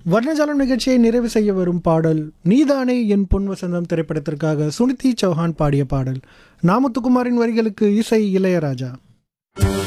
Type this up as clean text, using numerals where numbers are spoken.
வர்ணஜாலம் நிகழ்ச்சியை நிறைவு செய்ய வரும் பாடல் நீதானே என் பொன் வசந்தம் திரைப்படத்திற்காக சுனிதி சௌஹான் பாடிய பாடல். நாமுத்துக்குமாரின் வரிகளுக்கு இசை இளையராஜா.